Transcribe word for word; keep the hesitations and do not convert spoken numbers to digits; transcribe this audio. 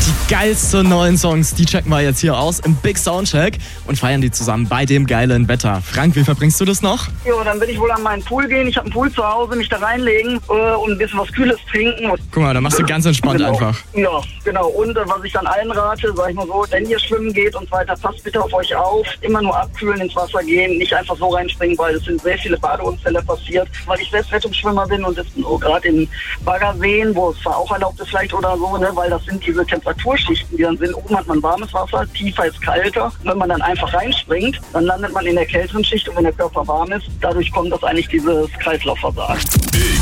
Die geilsten neuen Songs, die checken wir jetzt hier aus im Big Soundcheck und feiern die zusammen bei dem geilen Wetter. Frank, wie verbringst du das noch? Jo, dann will ich wohl an meinen Pool gehen. Ich habe einen Pool zu Hause, mich da reinlegen äh, und ein bisschen was Kühles trinken. Guck mal, da machst du ganz entspannt genau. einfach. Ja, genau. Und äh, was ich dann allen rate, sag ich mal so, wenn ihr schwimmen geht und so weiter, passt bitte auf euch auf. Immer nur abkühlen, ins Wasser gehen, nicht einfach so reinspringen, weil es sind sehr viele Badeunfälle passiert. Weil ich selbst Rettungsschwimmer bin und das so gerade in Baggerseen, wo es zwar auch erlaubt ist vielleicht oder so, ne, weil das sind diese Temperaturschichten, die dann sind. Oben hat man warmes Wasser, tiefer ist kalter. Wenn man dann einfach reinspringt, dann landet man in der kälteren Schicht und wenn der Körper warm ist, dadurch kommt das eigentlich dieses Kreislaufversagen.